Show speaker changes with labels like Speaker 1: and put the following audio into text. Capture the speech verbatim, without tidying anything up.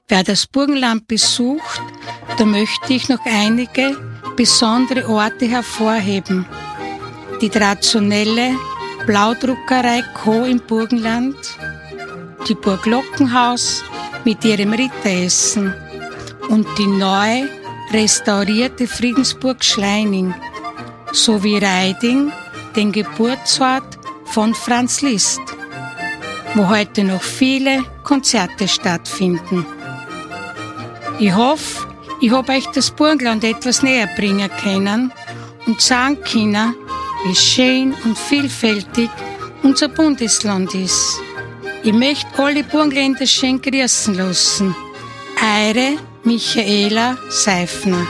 Speaker 1: Wer das Burgenland besucht, da möchte ich noch einige besondere Orte hervorheben. Die traditionelle Blaudruckerei Co. im Burgenland, die Burg Lockenhaus mit ihrem Ritteressen und die neu restaurierte Friedensburg Schleining sowie Reiding, den Geburtsort von Franz Liszt, wo heute noch viele Konzerte stattfinden. Ich hoffe, ich habe euch das Burgenland etwas näher bringen können und sagen können, wie schön und vielfältig unser Bundesland ist. Ich möchte alle Burgenländer schön grüßen lassen. Eure Michaela Seifner.